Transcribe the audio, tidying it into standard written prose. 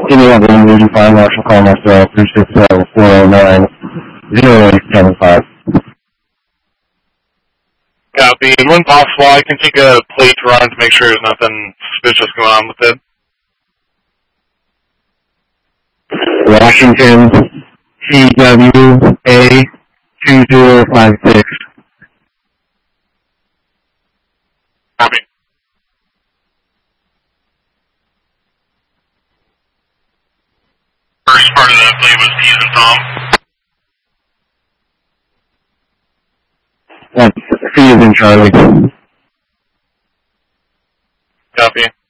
Anyone in the fire marshal call myself, 367-409-0875. Copy. When possible, I can take a plate run to make sure there's nothing suspicious going on with it. Washington, CWA 2056. Copy. First part of that plate was P's and Tom. That's C is in Charlie. Copy.